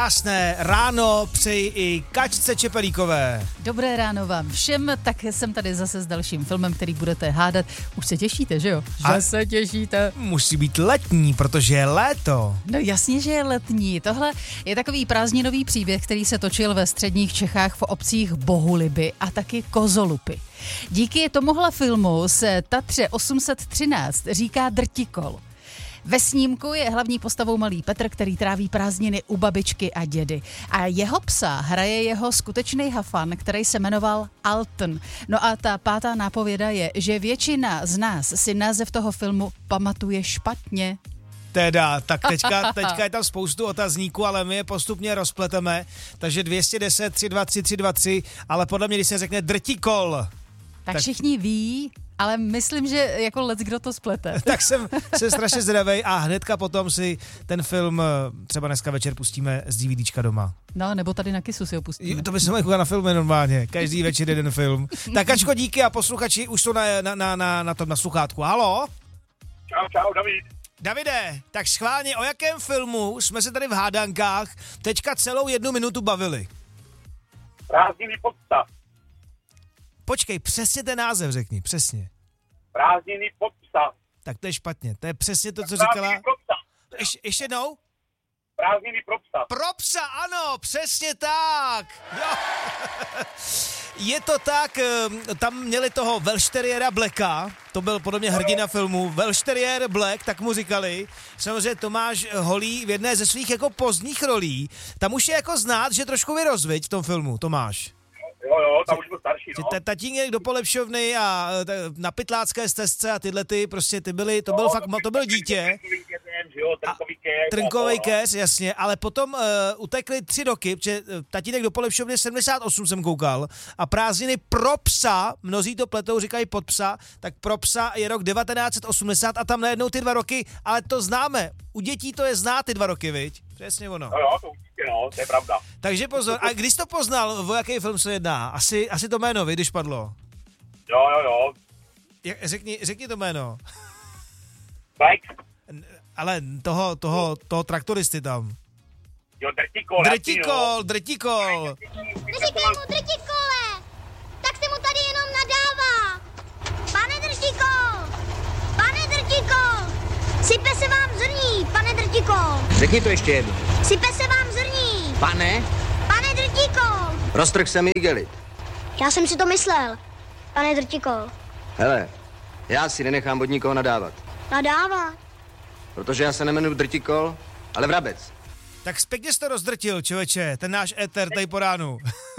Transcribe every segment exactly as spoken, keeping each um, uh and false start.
Krásné ráno přeji i Kačce Čepelíkové. Dobré ráno vám všem, tak jsem tady zase s dalším filmem, který budete hádat. Už se těšíte, že jo? Že A se těšíte. Musí být letní, protože je léto. No jasně, že je letní. Tohle je takový prázdninový příběh, který se točil ve středních Čechách v obcích Bohuliby a taky Kozolupy. Díky tomuhle filmu se Tatře osm set třináct říká Drtikol. Ve snímku je hlavní postavou malý Petr, který tráví prázdniny u babičky a dědy. A jeho psa hraje jeho skutečný hafan, který se jmenoval Alton. No a ta pátá nápověda je, že většina z nás si název toho filmu pamatuje špatně. Teda, tak teďka, teďka je tam spoustu otazníků, ale my je postupně rozpleteme. Takže dvě stě deset, tři dva tři, tři dva tři, ale podle mě, když se řekne Drtikol. Tak, tak všichni ví, ale myslím, že jako lec, kdo to splete. Tak jsem, jsem strašně zdravej a hnedka potom si ten film třeba dneska večer pustíme z DVDčka doma. No, nebo tady na Kisu si ho pustíme. To by se mohli koukat na filmy normálně. Každý večer jeden film. Tak Kačko, díky a posluchači už jsou na, na, na, na, na tom na sluchátku. Halo? Čau, čau, David. Davide, tak schválně, o jakém filmu jsme se tady v hádankách teďka celou jednu minutu bavili? Prázdniny pod psa. Počkej, přesně ten název řekni, přesně. Prázdniny pod psa. Tak to je špatně, to je přesně to, co Prázdniny říkala. pro psa. Ješ, ještě jednou? Prázdniny pro psa. Pro psa, ano, přesně tak. Jo. Je to tak, tam měli toho Velšteriéra Blacka, to byl podle mě hrdina filmu, Velšteriér Black, tak mu říkali. Samozřejmě Tomáš Holý v jedné ze svých jako pozdních rolí, tam už je jako znát, že trošku vyrost, viď, v tom filmu, Tomáš. Jo, jo, tam už byl starší, no. Tatínek do Polepšovny a na Pytlácké stezce a tyhle ty, prostě ty byly, to byl fakt, to byl dítě. Trnkovej keř, jasně, ale potom uh, utekli tři roky, protože tatínek do Polepšovny sedmdesát osm jsem koukal a prázdniny pro psa, mnozí to pletou, říkají pod psa, tak pro psa je rok devatenáct set osmdesát a tam najednou ty dva roky, ale to známe, u dětí to je znát ty dva roky, viď? Přesně ono. No jo, to určitě, no, to je pravda. Takže pozor, a když to poznal, o jaký film se jedná? Asi, asi to jméno, vy, když padlo. Jo, jo, jo. Jak, řekni, řekni to jméno. Black. Ale toho, toho, toho traktoristy tam. Jo, Drtikol. Drtikol, Drtikol. Neříkej mu Drtikole, tak se mu tady jenom nadává. Pane Drtikol, pane Drtikol, sype se vám zrní, pane Drtikol. Řekni to ještě jednou. Sype se vám zrní. Pane? Pane Drtikol. Roztrh se mi igelit. Já jsem si to myslel, pane Drtikol. Hele, já si nenechám od nikoho nadávat. Nadává. Protože já se nemenuji Drtikol, ale Vrabec. Tak pěkně jsi to rozdrtil, člověče, ten náš éter tady po ránu.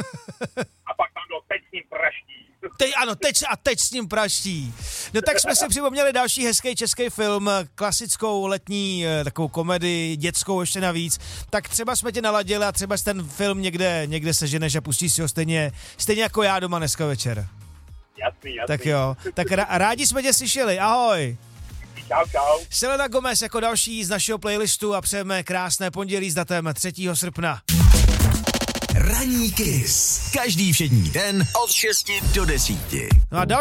A pak tam do teď s ním praští. Teď, ano, teď a teď s ním praští. No tak jsme si připomněli další hezký český film, klasickou letní takovou komedii, dětskou ještě navíc. Tak třeba jsme tě naladili a třeba ten film někde, někde seženeš a pustíš si ho stejně, stejně jako já doma dneska večer. Jasný, jasný. Tak jo, tak rádi jsme tě slyšeli, ahoj. Čau, čau. Selena Gomez jako další z našeho playlistu a přejeme krásné pondělí s datem třetího srpna. Ranní Kiss. Každý všední den od šesti do desíti. No a další